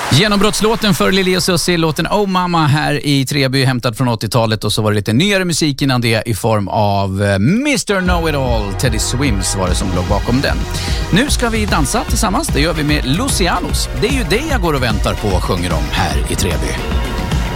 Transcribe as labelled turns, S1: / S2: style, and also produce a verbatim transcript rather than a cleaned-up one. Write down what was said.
S1: Genombrottslåten för Lili och Susie, låten Oh Mama här i Treby, hämtad från åttiotalet, och så var det lite nyare musik innan det i form av mister Know-It-All, Teddy Swims var det som låg bakom den. Nu ska vi dansa tillsammans, det gör vi med Lucianos. Det är ju det jag går och väntar på, sjunger de här i Treby.